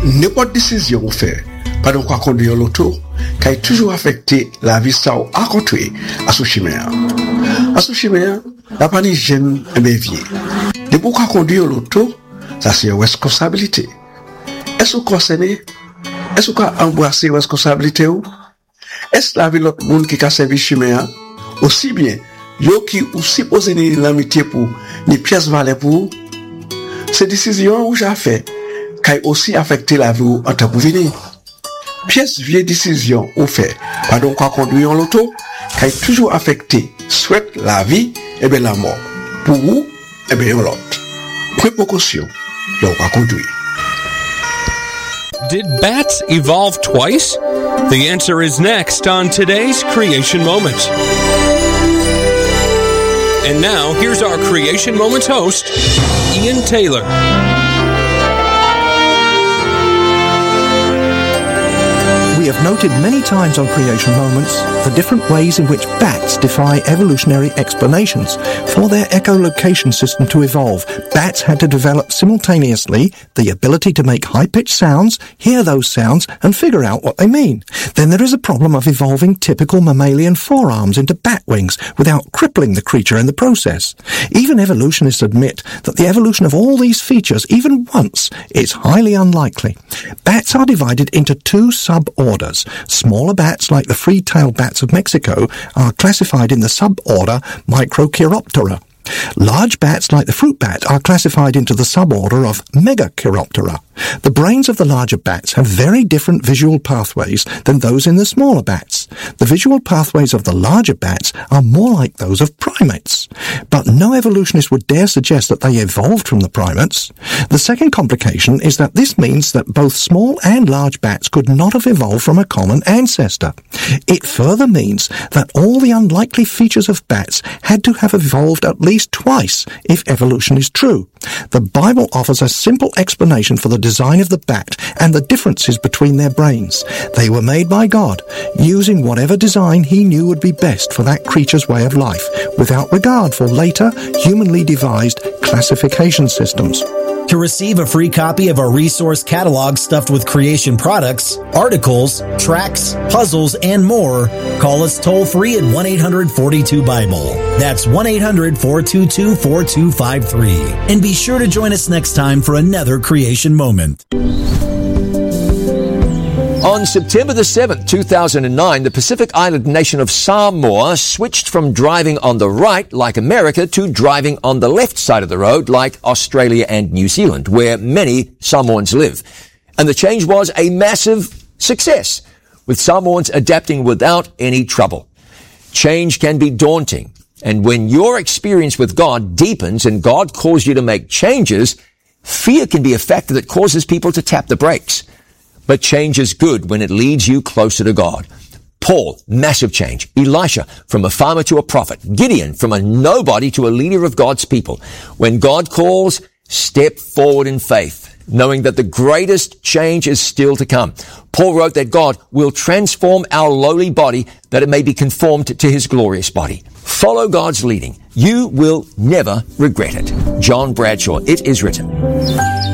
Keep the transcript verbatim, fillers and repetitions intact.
n'importe décision ou fait, pendant qu'on conduit l'auto, qui a toujours affecté la vie ça ou à côté à ce chimère. À ce chimère, la panique jeune et bévier. De pourquoi conduire l'auto, ça c'est une responsabilité. Est-ce que concerné? Est-ce que embrasser une responsabilité ou? Est-ce la vie l'autre monde qui a servi chimère? Aussi bien, yo qui ou supposé ni l'amitié pour, ni pièces valeur pour, ces décisions où j'ai fait, qui a aussi affecté la vie en tant que venir. Pièces vieilles décisions ou fait, pardon quoi conduire l'auto, qui a toujours affecté, soit la vie, et bien la mort. Pour vous, et bien l'autre. Précaution, l'on va conduire. Did bats evolve twice? The answer is next on today's Creation Moment. And now, here's our Creation Moment host, Ian Taylor. We have noted many times on Creation Moments the different ways in which bats defy evolutionary explanations. For their echolocation system to evolve, bats had to develop simultaneously the ability to make high-pitched sounds, hear those sounds, and figure out what they mean. Then there is a problem of evolving typical mammalian forearms into bat wings without crippling the creature in the process. Even evolutionists admit that the evolution of all these features, even once, is highly unlikely. Bats are divided into two sub-orders. Smaller bats, like the free-tailed bats of Mexico, are classified in the suborder Microchiroptera. Large bats, like the fruit bat, are classified into the suborder of Megachiroptera. The brains of the larger bats have very different visual pathways than those in the smaller bats. The visual pathways of the larger bats are more like those of primates. But no evolutionist would dare suggest that they evolved from the primates. The second complication is that this means that both small and large bats could not have evolved from a common ancestor. It further means that all the unlikely features of bats had to have evolved at least twice if evolution is true. The Bible offers a simple explanation for the design of the bat and the differences between their brains. They were made by God, using whatever design he knew would be best for that creature's way of life, without regard for later, humanly devised classification systems. To receive a free copy of our resource catalog stuffed with creation products, articles, tracks, puzzles, and more, call us toll-free at one eight hundred forty-two Bible. That's one eight hundred four two two four two five three. And be sure to join us next time for another Creation Moment. On September the seventh, two thousand nine, the Pacific Island nation of Samoa switched from driving on the right, like America, to driving on the left side of the road, like Australia and New Zealand, where many Samoans live. And the change was a massive success, with Samoans adapting without any trouble. Change can be daunting, and when your experience with God deepens and God calls you to make changes, fear can be a factor that causes people to tap the brakes. But change is good when it leads you closer to God. Paul, massive change. Elisha, from a farmer to a prophet. Gideon, from a nobody to a leader of God's people. When God calls, step forward in faith, knowing that the greatest change is still to come. Paul wrote that God will transform our lowly body that it may be conformed to his glorious body. Follow God's leading. You will never regret it. John Bradshaw, it is written.